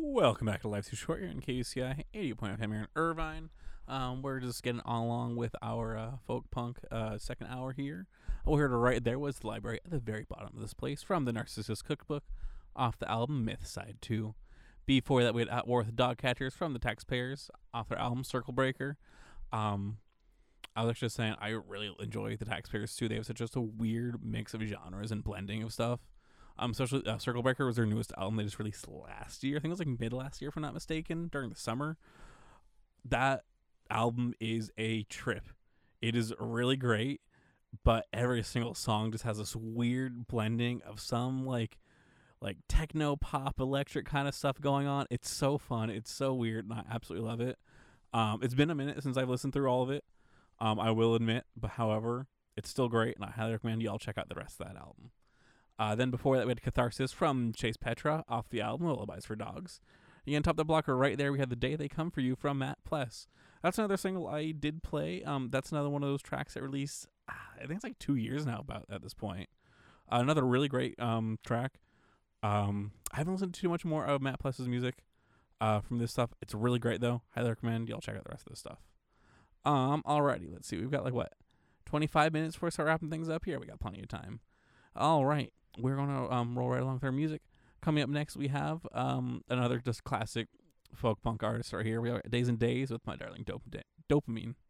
Welcome back to Life Too Short here in KUCI 80.5 FM here in Irvine. We're just getting on along with our folk punk second hour here. What we heard right there was the library at the very bottom of this place from the Narcissus Cookbook off the album Myth Side 2. Before that, we had At War with Dog Catchers from the Taxpayers off their album Circle Breaker. I was actually just saying I really enjoy the Taxpayers too. They have such just a weird mix of genres and blending of stuff. Especially Circle Breaker was their newest album they just released last year. I think it was like mid last year, if I'm not mistaken, during the summer. That album is a trip. It is really great, but every single song just has this weird blending of some like techno pop electric kind of stuff going on. It's so fun. It's so weird, and I absolutely love it. It's been a minute since I've listened through all of it. I will admit, but however, it's still great, and I highly recommend you all check out the rest of that album. Then before that, we had Catharsis from Chase Petra off the album Lullabies for Dogs. Again, top the blocker right there, we had The Day They Come For You from Matt Pless. That's another single I did play. That's another one of those tracks that released, I think it's like 2 years now about at this point. Another really great track. I haven't listened to too much more of Matt Pless's music from this stuff. It's really great, though. Highly recommend y'all check out the rest of this stuff. Alrighty, let's see. We've got 25 minutes before we start wrapping things up here. We got plenty of time. All right. We're going to roll right along with our music. Coming up next, we have another just classic folk punk artist right here. We are Days and Days with My Darling Dopamine.